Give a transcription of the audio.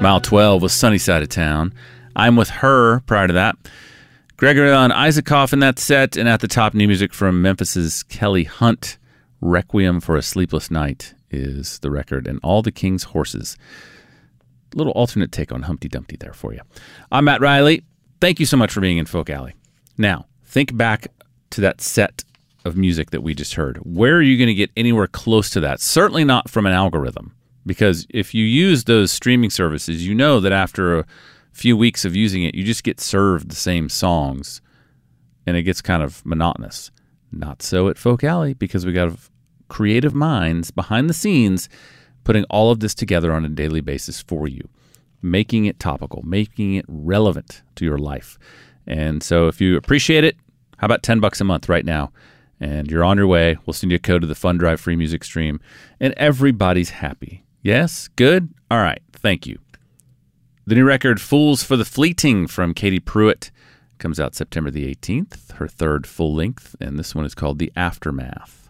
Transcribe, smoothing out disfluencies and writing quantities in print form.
Mile 12 was Sunny Side of Town. I'm With Her prior to that. Gregory on Isaacoff in that set, and at the top, new music from Memphis's Kelly Hunt. Requiem for a Sleepless Night is the record, and All the King's Horses. Little alternate take on Humpty Dumpty there for you. I'm Matt Riley. Thank you so much for being in Folk Alley. Now, think back to that set of music that we just heard. Where are you going to get anywhere close to that? Certainly not from an algorithm, because if you use those streaming services, you know that after a few weeks of using it, you just get served the same songs, and it gets kind of monotonous. Not so at Folk Alley, because we got creative minds behind the scenes putting all of this together on a daily basis for you, making it topical, making it relevant to your life. And so if you appreciate it, how about $10 a month right now? And you're on your way. We'll send you a code to the Fun Drive free music stream, and everybody's happy. Yes? Good? All right. Thank you. The new record, Fools for the Fleeting, from Katie Pruitt, comes out September the 18th, her third full length, and this one is called The Aftermath.